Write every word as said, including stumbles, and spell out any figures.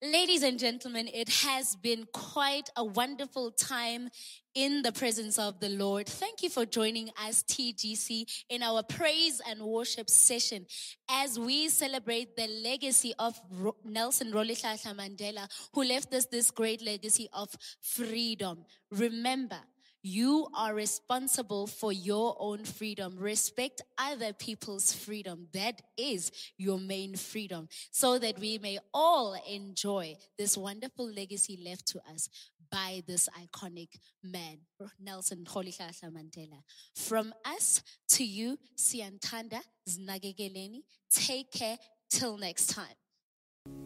Ladies and gentlemen, it has been quite a wonderful time in the presence of the Lord. Thank you for joining us, T G C, in our praise and worship session as we celebrate the legacy of Ro- Nelson Rolihlahla Mandela, who left us this great legacy of freedom. Remember, you are responsible for your own freedom. Respect other people's freedom. That is your main freedom, so that we may all enjoy this wonderful legacy left to us by this iconic man, Nelson Rolihlahla Mandela. From us to you, Siantanda Znagegeleni. Take care till next time.